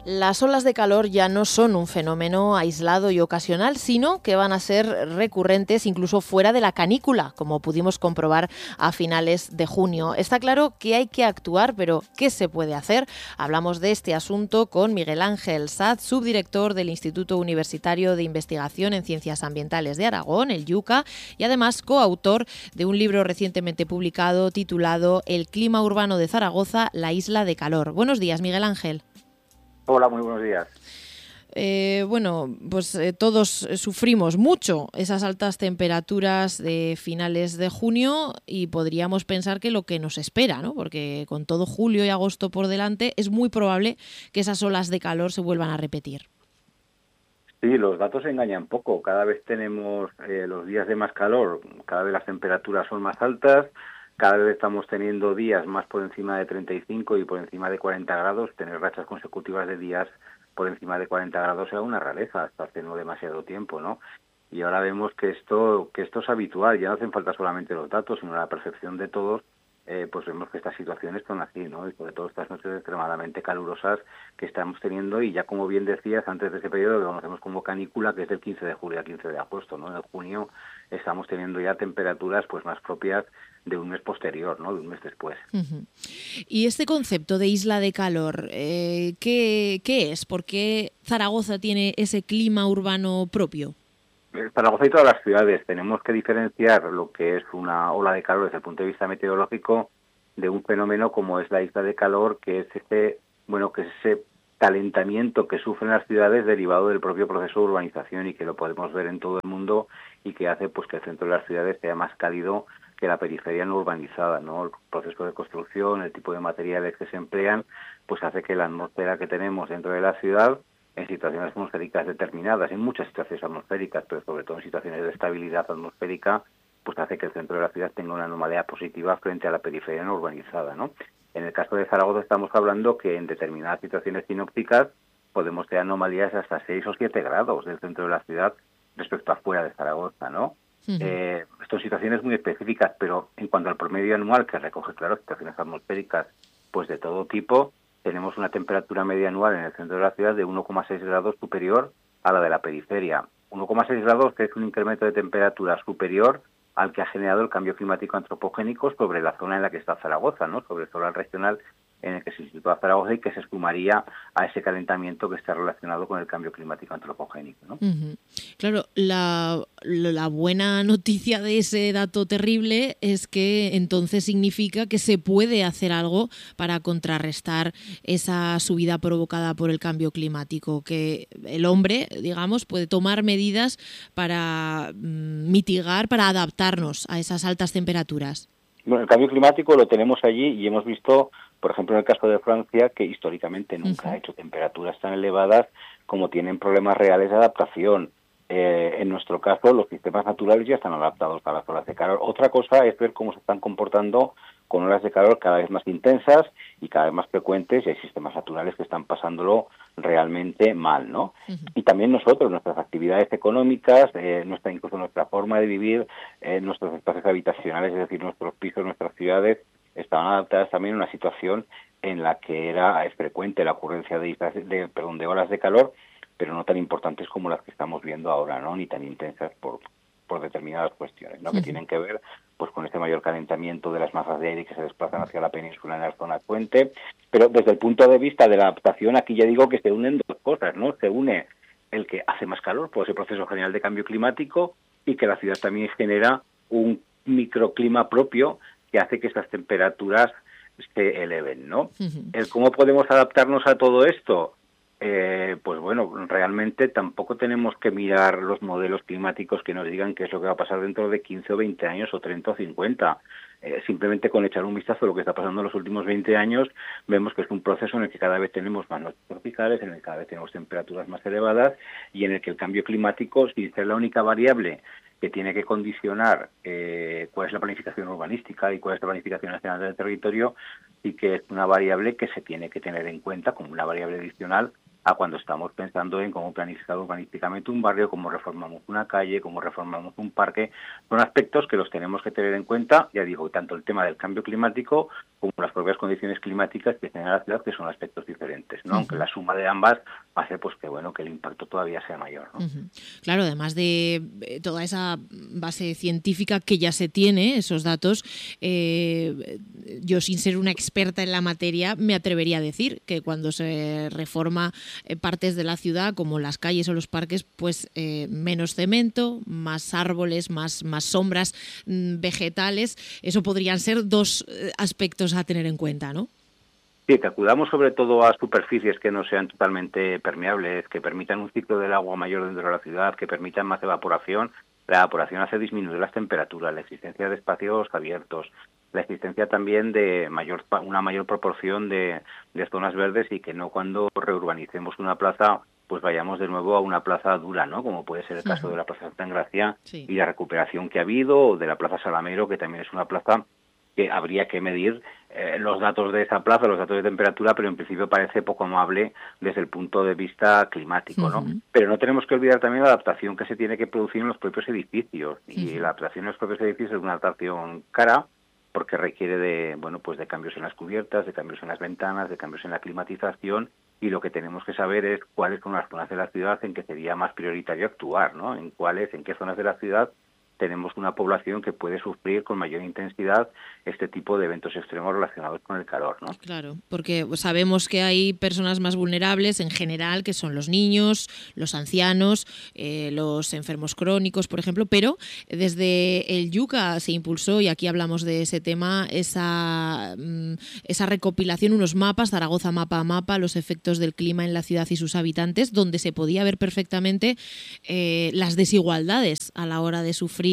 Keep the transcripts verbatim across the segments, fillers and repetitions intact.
Las olas de calor ya no son un fenómeno aislado y ocasional, sino que van a ser recurrentes incluso fuera de la canícula, como pudimos comprobar a finales de junio. Está claro que hay que actuar, pero ¿qué se puede hacer? Hablamos de este asunto con Miguel Ángel Saz, subdirector del Instituto Universitario de Investigación en Ciencias Ambientales de Aragón, el IUCA, y además coautor de un libro recientemente publicado titulado El clima urbano de Zaragoza, la isla de calor. Buenos días, Miguel Ángel. Hola, muy buenos días. Eh, bueno, pues eh, todos sufrimos mucho esas altas temperaturas de finales de junio y podríamos pensar que lo que nos espera, ¿no? Porque con todo julio y agosto por delante es muy probable que esas olas de calor se vuelvan a repetir. Sí, los datos engañan poco. Cada vez tenemos eh, los días de más calor, cada vez las temperaturas son más altas, cada vez estamos teniendo días más por encima de treinta y cinco y por encima de cuarenta grados. Tener rachas consecutivas de días por encima de cuarenta grados era una rareza hasta hace no demasiado tiempo, ¿no? Y ahora vemos que esto que esto es habitual. Ya no hacen falta solamente los datos, sino la percepción de todos. Eh, pues vemos que estas situaciones son así, ¿no? Y sobre todo estas noches extremadamente calurosas que estamos teniendo, y ya como bien decías, antes de ese periodo que conocemos como canícula, que es del quince de julio al quince de agosto, ¿no? En junio estamos teniendo ya temperaturas pues más propias de un mes posterior, ¿no? De un mes después. Uh-huh. Y este concepto de isla de calor, eh, ¿qué, qué es? ¿Por qué Zaragoza tiene ese clima urbano propio? Zaragoza y todas las ciudades tenemos que diferenciar lo que es una ola de calor desde el punto de vista meteorológico de un fenómeno como es la isla de calor, que es ese, bueno, que es ese calentamiento que sufren las ciudades derivado del propio proceso de urbanización, y que lo podemos ver en todo el mundo, y que hace pues que el centro de las ciudades sea más cálido que la periferia no urbanizada, ¿no? El proceso de construcción, el tipo de materiales que se emplean, pues hace que la atmósfera que tenemos dentro de la ciudad, en situaciones atmosféricas determinadas, en muchas situaciones atmosféricas, pero sobre todo en situaciones de estabilidad atmosférica, pues hace que el centro de la ciudad tenga una anomalía positiva frente a la periferia no urbanizada, ¿no? En el caso de Zaragoza estamos hablando que en determinadas situaciones sinópticas podemos tener anomalías hasta seis o siete grados del centro de la ciudad respecto a fuera de Zaragoza, ¿no? Uh-huh. Eh, son situaciones muy específicas, pero en cuanto al promedio anual, que recoge, claro, situaciones atmosféricas pues de todo tipo, tenemos una temperatura media anual en el centro de la ciudad de uno coma seis grados superior a la de la periferia. uno coma seis grados, que es un incremento de temperatura superior al que ha generado el cambio climático antropogénico sobre la zona en la que está Zaragoza, ¿no? Sobre el solar regional en el que se sitúa Zaragoza, y que se sumaría a ese calentamiento que está relacionado con el cambio climático antropogénico, ¿no? Uh-huh. Claro, la, la buena noticia de ese dato terrible es que entonces significa que se puede hacer algo para contrarrestar esa subida provocada por el cambio climático, que el hombre, digamos, puede tomar medidas para mm, mitigar, para adaptarnos a esas altas temperaturas. Bueno, el cambio climático lo tenemos allí, y hemos visto, por ejemplo, en el caso de Francia, que históricamente nunca uh-huh. ha hecho temperaturas tan elevadas como tienen problemas reales de adaptación. Eh, en nuestro caso, los sistemas naturales ya están adaptados a las olas de calor. Otra cosa es ver cómo se están comportando con olas de calor cada vez más intensas y cada vez más frecuentes, y hay sistemas naturales que están pasándolo realmente mal, ¿no? Uh-huh. Y también nosotros, nuestras actividades económicas, eh, nuestra incluso nuestra forma de vivir, eh, nuestros espacios habitacionales, es decir, nuestros pisos, nuestras ciudades, estaban adaptadas también a una situación en la que era frecuente la ocurrencia de, islas, de, perdón, de olas de calor, pero no tan importantes como las que estamos viendo ahora, ¿no? Ni tan intensas por, por determinadas cuestiones, ¿no? Uh-huh. Que tienen que ver pues con este mayor calentamiento de las masas de aire que se desplazan hacia la península en la zona puente. Pero desde el punto de vista de la adaptación, aquí ya digo que se unen dos cosas, ¿no? Se une el que hace más calor por ese proceso general de cambio climático, y que la ciudad también genera un microclima propio que hace que estas temperaturas se eleven, ¿no? Uh-huh. El cómo podemos adaptarnos a todo esto, eh, pues bueno, realmente tampoco tenemos que mirar los modelos climáticos que nos digan qué es lo que va a pasar dentro de quince o veinte años o treinta o cincuenta. Eh, simplemente con echar un vistazo a lo que está pasando en los últimos veinte años, vemos que es un proceso en el que cada vez tenemos más noches tropicales, en el que cada vez tenemos temperaturas más elevadas, y en el que el cambio climático, sin ser la única variable que tiene que condicionar eh, cuál es la planificación urbanística y cuál es la planificación nacional del territorio, y que es una variable que se tiene que tener en cuenta como una variable adicional a cuando estamos pensando en cómo planificar urbanísticamente un barrio, cómo reformamos una calle, cómo reformamos un parque. Son aspectos que los tenemos que tener en cuenta, ya digo, tanto el tema del cambio climático como las propias condiciones climáticas que tiene la ciudad, que son aspectos diferentes, ¿no? Uh-huh. Aunque la suma de ambas hace pues que bueno que el impacto todavía sea mayor, ¿no? Uh-huh. Claro, además de toda esa base científica que ya se tiene, esos datos, eh, yo sin ser una experta en la materia me atrevería a decir que cuando se reforma eh, partes de la ciudad como las calles o los parques, pues eh, menos cemento, más árboles, más, más sombras mmm, vegetales, eso podrían ser dos eh, aspectos a tener en cuenta, ¿no? Sí, que acudamos sobre todo a superficies que no sean totalmente permeables, que permitan un ciclo del agua mayor dentro de la ciudad, que permitan más evaporación. La evaporación hace disminuir las temperaturas, la existencia de espacios abiertos, la existencia también de mayor una mayor proporción de, de zonas verdes y que no cuando reurbanicemos una plaza pues vayamos de nuevo a una plaza dura, ¿no? Como puede ser el caso uh-huh. de la Plaza Santa Engracia sí. y la recuperación que ha habido, o de la Plaza Salamero, que también es una plaza que habría que medir eh, los datos de esa plaza, los datos de temperatura, pero en principio parece poco amable desde el punto de vista climático, ¿no? Uh-huh. Pero no tenemos que olvidar también la adaptación que se tiene que producir en los propios edificios. Uh-huh. Y la adaptación en los propios edificios es una adaptación cara, porque requiere de, bueno, pues de cambios en las cubiertas, de cambios en las ventanas, de cambios en la climatización, y lo que tenemos que saber es cuáles son las zonas de la ciudad en que sería más prioritario actuar, ¿no? En cuáles, en qué zonas de la ciudad tenemos una población que puede sufrir con mayor intensidad este tipo de eventos extremos relacionados con el calor, ¿no? Claro, porque sabemos que hay personas más vulnerables en general, que son los niños, los ancianos, eh, los enfermos crónicos, por ejemplo, pero desde el Yuca se impulsó, y aquí hablamos de ese tema, esa, esa recopilación, unos mapas, Zaragoza mapa a mapa, los efectos del clima en la ciudad y sus habitantes, donde se podía ver perfectamente eh, las desigualdades a la hora de sufrir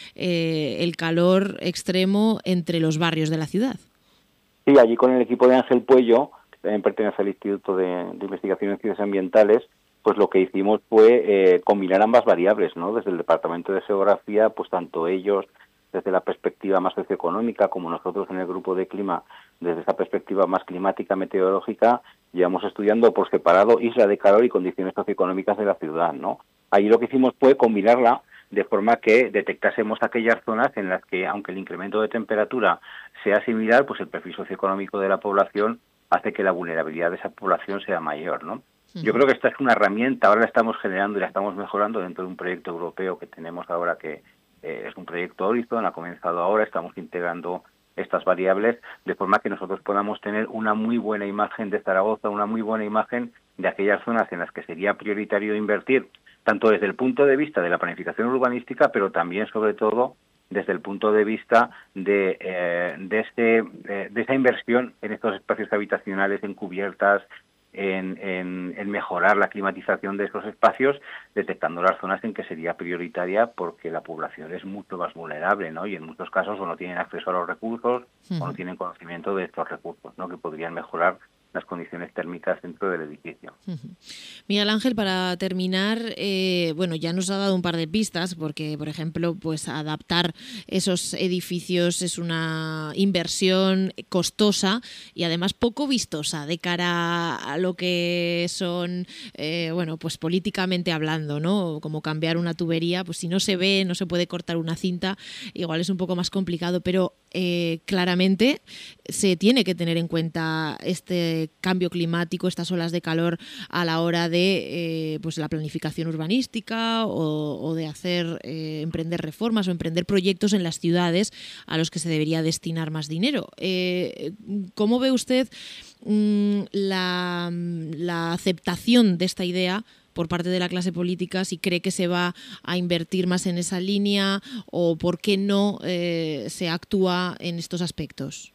Eh, el calor extremo entre los barrios de la ciudad. Sí, allí con el equipo de Ángel Puello, que también pertenece al Instituto de, de Investigación en Ciencias Ambientales, pues lo que hicimos fue eh, combinar ambas variables, ¿no? Desde el Departamento de Geografía, pues tanto ellos desde la perspectiva más socioeconómica como nosotros en el grupo de clima desde esa perspectiva más climática, meteorológica, llevamos estudiando por separado isla de calor y condiciones socioeconómicas de la ciudad, ¿no? Ahí lo que hicimos fue combinarla de forma que detectásemos aquellas zonas en las que, aunque el incremento de temperatura sea similar, pues el perfil socioeconómico de la población hace que la vulnerabilidad de esa población sea mayor, ¿no? Uh-huh. Yo creo que esta es una herramienta, ahora la estamos generando y la estamos mejorando dentro de un proyecto europeo que tenemos ahora, que eh, es un proyecto Horizon, ha comenzado ahora, estamos integrando estas variables de forma que nosotros podamos tener una muy buena imagen de Zaragoza, una muy buena imagen de aquellas zonas en las que sería prioritario invertir, tanto desde el punto de vista de la planificación urbanística, pero también, sobre todo, desde el punto de vista de, eh, de, este, eh, de esa inversión en estos espacios habitacionales, en cubiertas, en, en, en mejorar la climatización de esos espacios, detectando las zonas en que sería prioritaria porque la población es mucho más vulnerable, ¿no? Y en muchos casos o no tienen acceso a los recursos uh-huh. o no tienen conocimiento de estos recursos, ¿no? Que podrían mejorar las condiciones térmicas dentro del edificio. Uh-huh. Miguel Ángel, para terminar, eh, bueno, ya nos ha dado un par de pistas, porque, por ejemplo, pues adaptar esos edificios es una inversión costosa y además poco vistosa de cara a lo que son, eh, bueno, pues políticamente hablando, ¿no? Como cambiar una tubería, pues si no se ve, no se puede cortar una cinta, igual es un poco más complicado, pero eh, claramente se tiene que tener en cuenta este cambio climático, estas olas de calor a la hora de eh, pues la planificación urbanística o, o de hacer eh, emprender reformas o emprender proyectos en las ciudades a los que se debería destinar más dinero. Eh, ¿Cómo ve usted mmm, la, la aceptación de esta idea por parte de la clase política, si cree que se va a invertir más en esa línea o por qué no eh, se actúa en estos aspectos?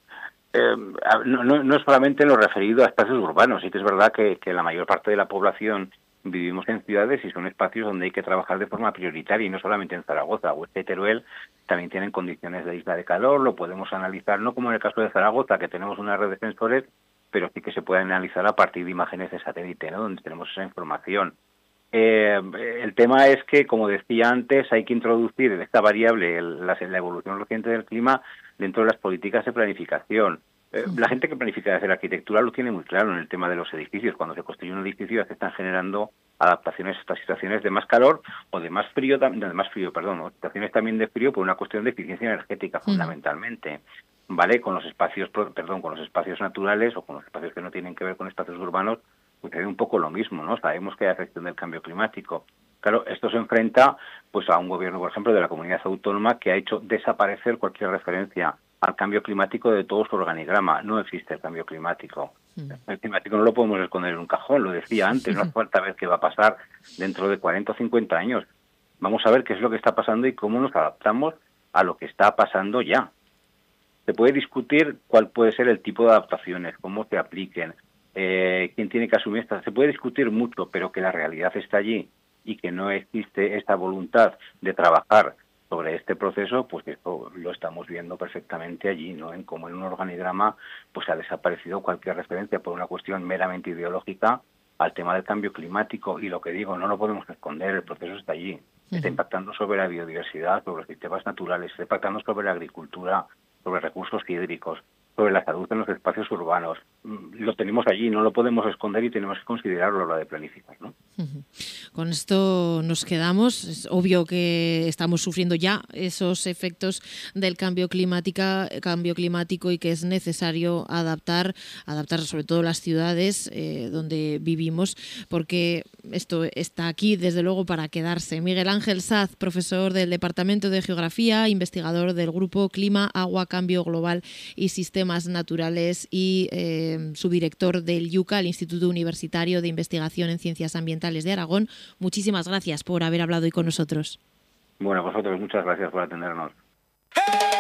Eh, no, no, no es solamente en lo referido a espacios urbanos, sí que es verdad que, que la mayor parte de la población vivimos en ciudades y son espacios donde hay que trabajar de forma prioritaria y no solamente en Zaragoza. Huesca y Teruel también tienen condiciones de isla de calor, lo podemos analizar, no como en el caso de Zaragoza, que tenemos una red de sensores, pero sí que se puede analizar a partir de imágenes de satélite, ¿no? Donde tenemos esa información. Eh, el tema es que, como decía antes, hay que introducir esta variable, el, la, la evolución reciente del clima, dentro de las políticas de planificación. Eh, la gente que planifica hacer arquitectura lo tiene muy claro en el tema de los edificios. Cuando se construye un edificio ya se están generando adaptaciones a estas situaciones de más calor o de más frío, de más frío, perdón, o situaciones también de frío por una cuestión de eficiencia energética fundamentalmente. ¿Vale? Con los espacios, perdón, con los espacios naturales o con los espacios que no tienen que ver con espacios urbanos, pues es un poco lo mismo, ¿no? Sabemos que hay afección del cambio climático. Claro, esto se enfrenta pues a un gobierno, por ejemplo, de la comunidad autónoma que ha hecho desaparecer cualquier referencia al cambio climático de todo su organigrama. No existe el cambio climático. El climático no lo podemos esconder en un cajón, lo decía antes, no hace falta ver qué va a pasar dentro de cuarenta o cincuenta años. Vamos a ver qué es lo que está pasando y cómo nos adaptamos a lo que está pasando ya. Se puede discutir cuál puede ser el tipo de adaptaciones, cómo se apliquen, eh, quién tiene que asumir estas. Se puede discutir mucho, pero que la realidad está allí y que no existe esta voluntad de trabajar sobre este proceso, pues esto lo estamos viendo perfectamente allí, ¿no? En cómo en un organigrama pues ha desaparecido cualquier referencia por una cuestión meramente ideológica al tema del cambio climático. Y lo que digo, no lo podemos esconder, el proceso está allí. Está impactando sobre la biodiversidad, sobre los sistemas naturales, está impactando sobre la agricultura, sobre recursos hídricos, sobre la salud en los espacios urbanos. Lo tenemos allí, no lo podemos esconder y tenemos que considerarlo a la hora de planificar, ¿no? Uh-huh. Con esto nos quedamos. Es obvio que estamos sufriendo ya esos efectos del cambio climática, cambio climático y que es necesario adaptar, adaptar sobre todo las ciudades eh, donde vivimos, porque esto está aquí desde luego para quedarse. Miguel Ángel Saz, profesor del Departamento de Geografía, investigador del Grupo Clima, Agua, Cambio Global y Sistemas Naturales y eh, subdirector del IUCA, el Instituto Universitario de Investigación en Ciencias Ambientales de Aragón. Muchísimas gracias por haber hablado hoy con nosotros. Bueno, vosotros muchas gracias por atendernos.